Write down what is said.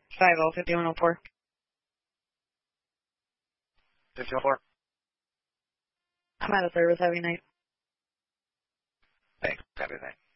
50-5104. 50-04. I'm out of service. Have a good night. Thanks. Have a good night.